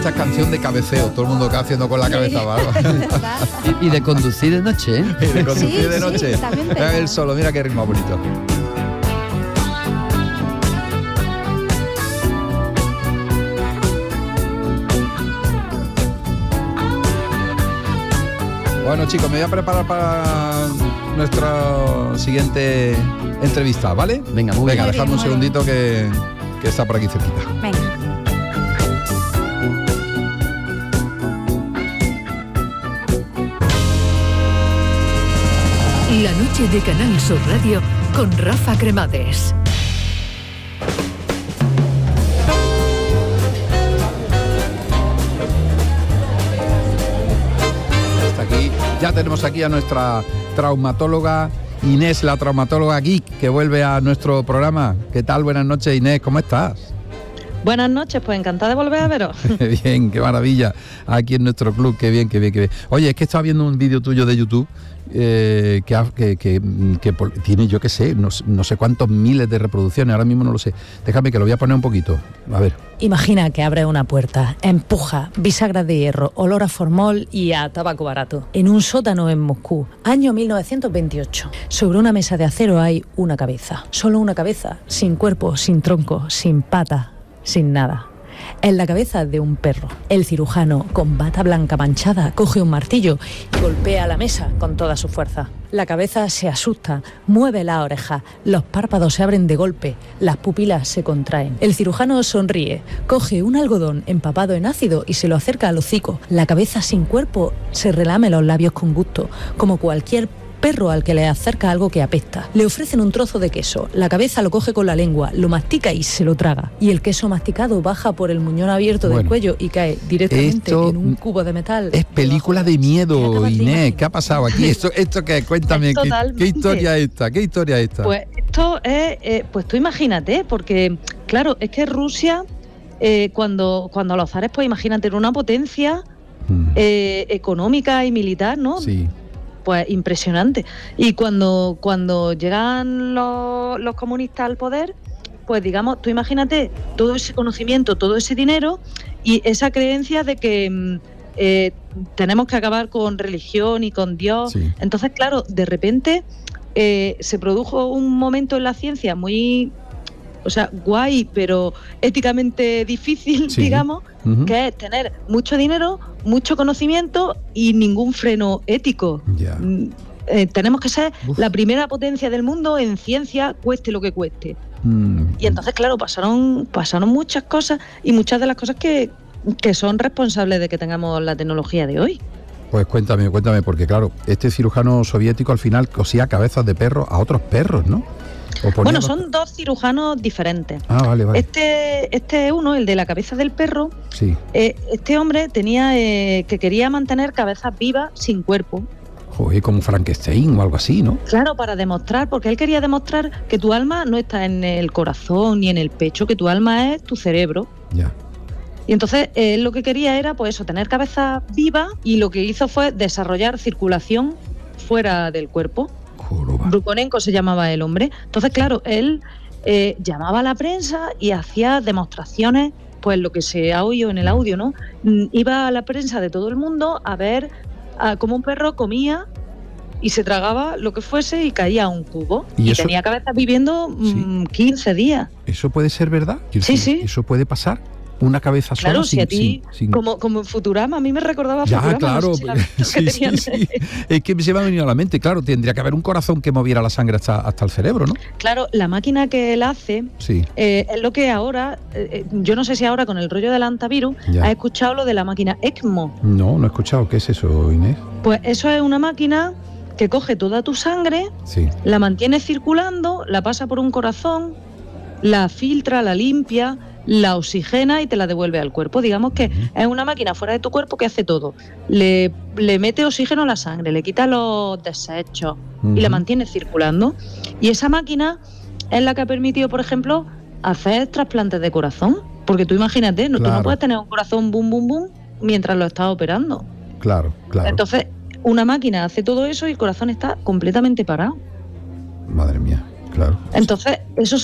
esta canción de cabeceo, todo el mundo que haciendo con la cabeza, ¿vale? y de conducir de noche, ¿eh? Y de conducir de noche. Sí, también pega. El solo, mira qué ritmo bonito. Bueno, chicos, me voy a preparar para nuestra siguiente entrevista, ¿vale? Venga, muy bien. Dejadme un Muy segundito que está por aquí cerquita. Venga. La noche de Canal Sur Radio con Rafa Cremades. Hasta aquí. Ya tenemos aquí a nuestra traumatóloga Inés, la traumatóloga geek, que vuelve a nuestro programa. ¿Qué tal? Buenas noches, Inés, ¿cómo estás? Buenas noches, pues encantada de volver a veros. Bien, qué maravilla. Aquí en nuestro club, qué bien, qué bien, qué bien. Oye, es que estaba viendo un vídeo tuyo de YouTube que tiene, yo qué sé, no sé cuántos miles de reproducciones, ahora mismo no lo sé. Déjame que lo voy a poner un poquito. A ver. Imagina que abre una puerta, empuja, bisagras de hierro, olor a formol y a tabaco barato. En un sótano en Moscú, año 1928. Sobre una mesa de acero hay una cabeza. Solo una cabeza, sin cuerpo, sin tronco, sin pata, sin nada. En la cabeza de un perro. El cirujano, con bata blanca manchada, coge un martillo y golpea la mesa con toda su fuerza. La cabeza se asusta, mueve la oreja, los párpados se abren de golpe, las pupilas se contraen. El cirujano sonríe, coge un algodón empapado en ácido y se lo acerca al hocico. La cabeza sin cuerpo se relame los labios con gusto, como cualquier perro al que le acerca algo que apesta. Le ofrecen un trozo de queso, la cabeza lo coge con la lengua, lo mastica y se lo traga. Y el queso masticado baja por el muñón abierto del cuello y cae directamente en un cubo de metal. Es película de miedo, Inés. ¿Qué ha pasado aquí? ¿Esto qué? Cuéntame, ¿qué historia es esta? ¿Qué historia es esta? Pues esto es, pues tú imagínate, porque claro, es que Rusia, cuando los zares, pues imagínate, era una potencia económica y militar, ¿no? Sí. Pues impresionante. Y cuando llegan los comunistas al poder, pues digamos, tú imagínate todo ese conocimiento, todo ese dinero y esa creencia de que tenemos que acabar con religión y con Dios. Sí. Entonces, claro, de repente se produjo un momento en la ciencia muy, o sea, guay, pero éticamente difícil, Sí. digamos, que es tener mucho dinero, mucho conocimiento y ningún freno ético. Ya. Tenemos que ser la primera potencia del mundo en ciencia, cueste lo que cueste. Y entonces, claro, pasaron muchas cosas y muchas de las cosas que son responsables de que tengamos la tecnología de hoy. Pues cuéntame, porque claro, este cirujano soviético al final cosía cabezas de perros a otros perros, ¿no? Bueno, son dos cirujanos diferentes. Ah, vale. Este uno, el de la cabeza del perro, Sí. este hombre tenía que quería mantener cabezas vivas sin cuerpo. Joder, como Frankenstein o algo así, ¿no? Claro, para demostrar, porque él quería demostrar que tu alma no está en el corazón ni en el pecho, que tu alma es tu cerebro. Ya. Y entonces él lo que quería era, pues eso, tener cabezas vivas, y lo que hizo fue desarrollar circulación fuera del cuerpo. Brukhonenko se llamaba el hombre. Entonces, claro, él llamaba a la prensa y hacía demostraciones, pues lo que se ha oído en el audio, ¿no? Iba a la prensa de todo el mundo a ver cómo un perro comía y se tragaba lo que fuese y caía a un cubo. Y tenía cabezas viviendo 15 días. ¿Eso puede ser verdad? Sí. ¿Eso puede pasar? Una cabeza sola. Claro, si a ti, como en Futurama, a mí me recordaba ya, Futurama. claro, no sé si sí. Es que se me ha venido a la mente, claro, tendría que haber un corazón que moviera la sangre hasta el cerebro, ¿no? Claro, la máquina que él hace es lo que ahora, yo no sé si ahora con el rollo del antivirus, has escuchado lo de la máquina ECMO. No he escuchado. ¿Qué es eso, Inés? Pues eso es una máquina que coge toda tu sangre, la mantiene circulando, la pasa por un corazón, la filtra, la limpia, la oxigena y te la devuelve al cuerpo. Digamos que es una máquina fuera de tu cuerpo que hace todo. Le mete oxígeno a la sangre, le quita los desechos y la mantiene circulando. Y esa máquina es la que ha permitido, por ejemplo, hacer trasplantes de corazón. Porque tú imagínate, tú no puedes tener un corazón boom, boom, boom mientras lo estás operando. Claro. Entonces, una máquina hace todo eso y el corazón está completamente parado. Madre mía, claro. Entonces, esos